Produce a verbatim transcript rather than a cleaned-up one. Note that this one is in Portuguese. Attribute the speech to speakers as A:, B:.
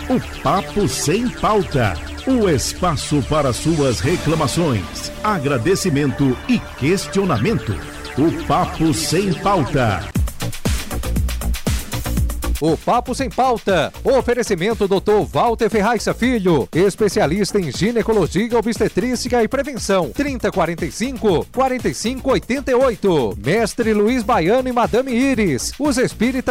A: o Papo Sem Pauta. O espaço para suas reclamações, agradecimento e questionamento. O Papo Sem Pauta.
B: O Papo Sem Pauta. Oferecimento doutor Walter Ferraz Filho, especialista em ginecologia, obstetrícia e prevenção. trinta, quarenta e cinco, quarenta e cinco, oitenta e oito. Mestre Luiz Baiano e Madame Iris, os espíritas